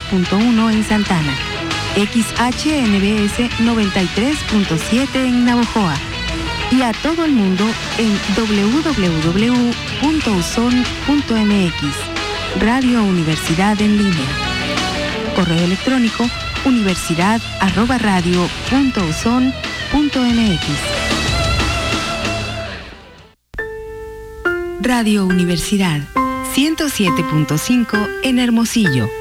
102.1 en Santana, XHNBS 93.7 en Navojoa y a todo el mundo en www.uson.mx. Radio Universidad en línea. Correo electrónico universidad@radio.uson.mx. Radio Universidad 107.5 en Hermosillo.